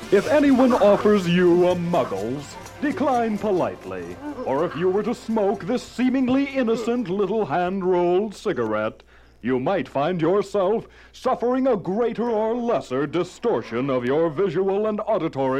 If anyone offers you a Muggles, decline politely. Or if you were to smoke this seemingly innocent little hand-rolled cigarette, you might find yourself suffering a greater or lesser distortion of your visual and auditory